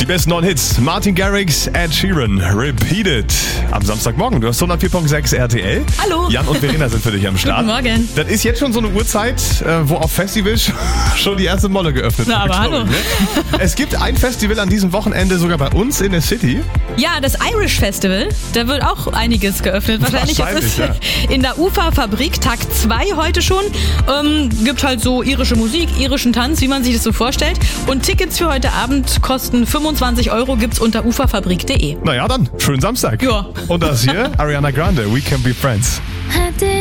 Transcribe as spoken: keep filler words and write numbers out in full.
Die besten neuen Hits. Martin Garrix, Ed Sheeran, Repeat It. Am Samstagmorgen. Du hast hundertvier Komma sechs R T L. Hallo. Jan und Verena sind für dich am Start. Guten Morgen. Das ist jetzt schon so eine Uhrzeit, wo auf Festivals schon die erste Molle geöffnet wird. Na, aber hallo. Ich, ne? Es gibt ein Festival an diesem Wochenende sogar bei uns in der City. Ja, das Irish Festival. Da wird auch einiges geöffnet. Wahrscheinlich, Wahrscheinlich ist es ja. in der Uferfabrik Tag zwei heute schon. Ähm, gibt halt so irische Musik, irischen Tanz, wie man sich das so vorstellt. Und Tickets für heute Abend kosten fünfundzwanzig Euro, gibt's unter uferfabrik punkt de. Naja, dann schönen Samstag. Ja. Und das hier, Ariana Grande, We Can Be Friends.